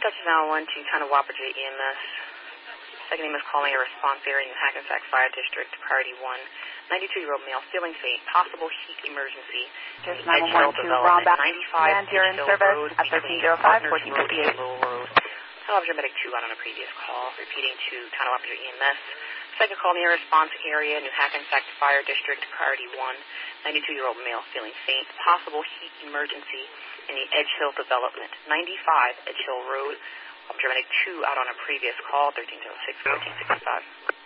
Dispatch is now 1 to Town of Wapaja EMS. Second name is calling a response area in Hackensack Fire District, priority 1. 92-year-old male feeling faint, possible heat emergency. Just 911 to Ron Back. 95 you're in service at 1305, 1458. Road. Town of Wapaja Medic 2 out on a previous call. Repeating to Town of Wapaja EMS. Second call near response area, New Hackensack Fire District, priority 1. 92-year-old male feeling faint, possible heat emergency in the Edge Hill development. 95 Edge Hill Road. Wapaja Medic 2 out on a previous call, 1306, 1465.